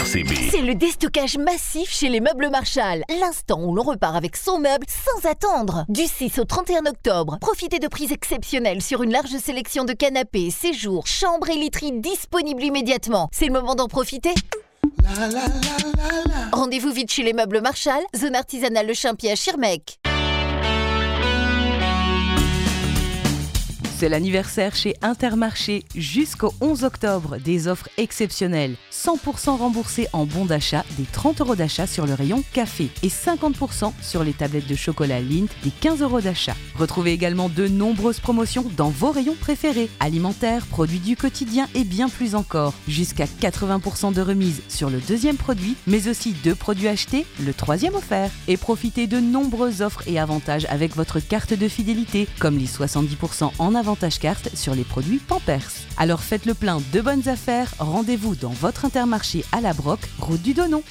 RCB. C'est le déstockage massif chez les Meubles Marshall. L'instant où l'on repart avec son meuble sans attendre. Du 6 au 31 octobre, profitez de prix exceptionnels sur une large sélection de canapés, séjours, chambres et literies disponibles immédiatement. C'est le moment d'en profiter. Rendez-vous vite chez les Meubles Marshall, zone artisanale Le Chaimpied à Schirmeck. C'est l'anniversaire chez Intermarché jusqu'au 11 octobre. Des offres exceptionnelles. 100% remboursés en bons d'achat, des 30 € d'achat sur le rayon café et 50% sur les tablettes de chocolat Lindt, des 15 € d'achat. Retrouvez également de nombreuses promotions dans vos rayons préférés. Alimentaires, produits du quotidien et bien plus encore. Jusqu'à 80% de remise sur le deuxième produit, mais aussi 2 produits achetés, le troisième offert. Et profitez de nombreuses offres et avantages avec votre carte de fidélité, comme les 70% en avantage carte sur les produits Pampers. Alors faites le plein de bonnes affaires, rendez-vous dans votre Intermarché à la Broc, route du Donon.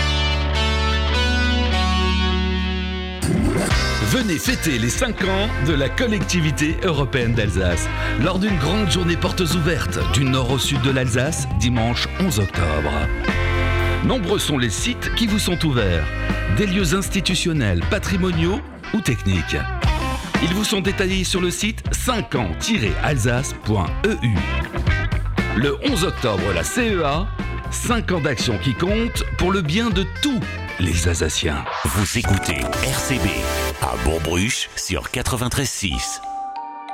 Venez fêter les 5 ans de la collectivité européenne d'Alsace lors d'une grande journée portes ouvertes du nord au sud de l'Alsace, dimanche 11 octobre. Nombreux sont les sites qui vous sont ouverts, des lieux institutionnels, patrimoniaux ou techniques. Ils vous sont détaillés sur le site 5ans-alsace.eu. Le 11 octobre, la CEA, 5 ans d'action qui comptent pour le bien de tous les Alsaciens. Vous écoutez RCB à Bourg-Bruche sur 93.6.